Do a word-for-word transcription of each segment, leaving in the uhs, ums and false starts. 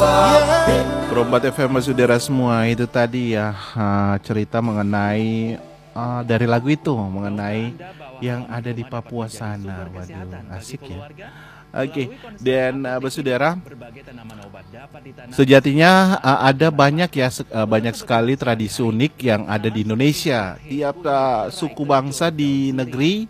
Perombat F M saudara semua, itu tadi ya uh, cerita mengenai uh, dari lagu itu mengenai yang ada di Papua sana. Waduh, asik ya. Oke, okay. Dan uh, saudara, sejatinya uh, ada banyak ya uh, banyak sekali tradisi unik yang ada di Indonesia. Tiap uh, suku bangsa di negeri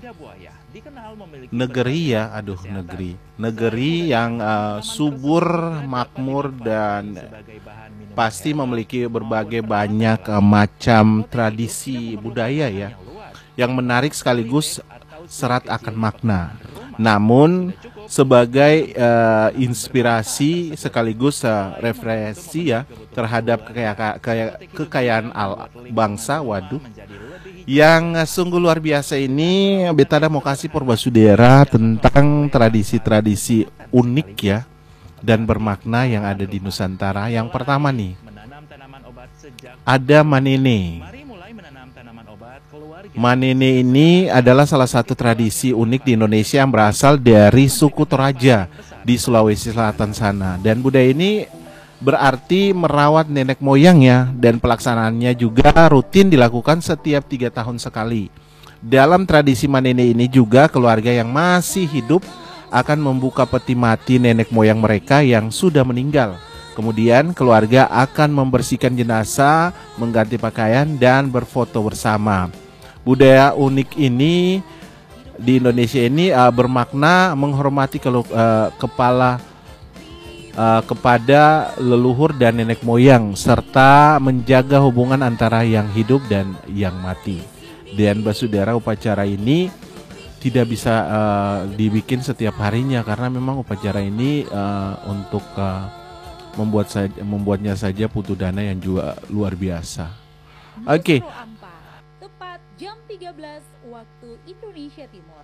negeri ya, aduh negeri negeri yang uh, subur, makmur dan pasti memiliki berbagai banyak uh, macam tradisi budaya ya, yang menarik sekaligus serat akan makna. Namun sebagai uh, inspirasi sekaligus uh, referensi ya terhadap kekaya, kekaya, kekayaan al bangsa, waduh, yang sungguh luar biasa ini, Betada mau kasih Purbasudera tentang tradisi-tradisi unik ya dan bermakna yang ada di Nusantara. Yang pertama nih, ada Manene. Manene ini adalah salah satu tradisi unik di Indonesia yang berasal dari suku Toraja di Sulawesi Selatan sana. Dan budaya ini berarti merawat nenek moyangnya, dan pelaksanaannya juga rutin dilakukan setiap tiga tahun sekali. Dalam tradisi Manene ini juga keluarga yang masih hidup akan membuka peti mati nenek moyang mereka yang sudah meninggal. Kemudian keluarga akan membersihkan jenazah, mengganti pakaian, dan berfoto bersama. Budaya unik ini di Indonesia ini uh, bermakna menghormati kelu, uh, kepala uh, kepada leluhur dan nenek moyang, serta menjaga hubungan antara yang hidup dan yang mati. Dan saudara, upacara ini tidak bisa uh, dibikin setiap harinya karena memang upacara ini uh, untuk uh, membuat saja, membuatnya saja butuh dana yang juga luar biasa. Oke. Okay. Tepat jam tiga belas waktu Indonesia Timur.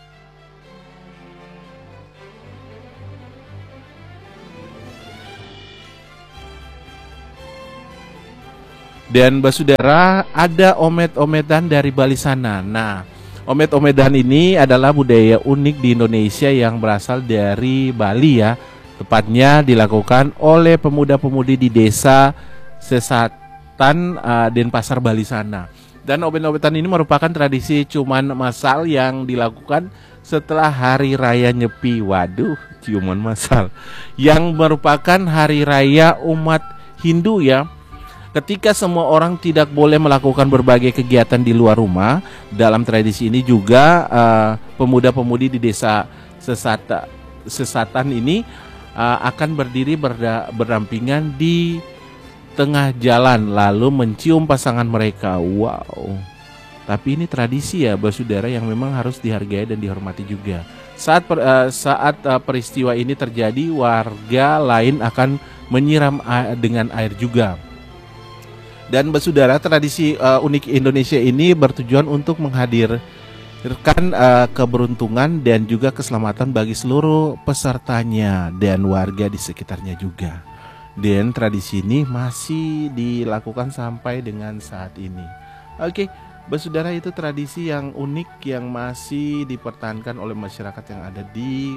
Dan saudara, ada omet-ometan dari Bali sana. Nah, omet-ometan ini adalah budaya unik di Indonesia yang berasal dari Bali ya. Tepatnya dilakukan oleh pemuda-pemudi di desa Sesatan uh, Denpasar, Bali sana. Dan omet-ometan ini merupakan tradisi ciuman masal yang dilakukan setelah hari raya Nyepi. Waduh, ciuman masal yang merupakan hari raya umat Hindu ya. Ketika semua orang tidak boleh melakukan berbagai kegiatan di luar rumah, dalam tradisi ini juga uh, pemuda-pemudi di desa Sesata, Sesatan ini uh, akan berdiri berda, berdampingan di tengah jalan lalu mencium pasangan mereka. Wow. Tapi ini tradisi ya, saudara, yang memang harus dihargai dan dihormati juga. Saat per, uh, saat uh, peristiwa ini terjadi, warga lain akan menyiram uh, dengan air juga. Dan saudara, tradisi uh, unik Indonesia ini bertujuan untuk menghadirkan uh, keberuntungan dan juga keselamatan bagi seluruh pesertanya dan warga di sekitarnya juga. Dan tradisi ini masih dilakukan sampai dengan saat ini. Oke, saudara, itu tradisi yang unik yang masih dipertahankan oleh masyarakat yang ada di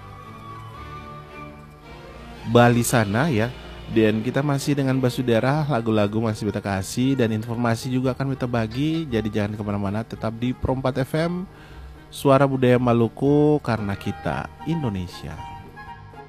Bali sana ya. Dan kita masih dengan saudara, lagu-lagu masih kita kasih dan informasi juga akan kita bagi. Jadi jangan kemana-mana, tetap di Perompat F M, Suara Budaya Maluku, karena kita Indonesia.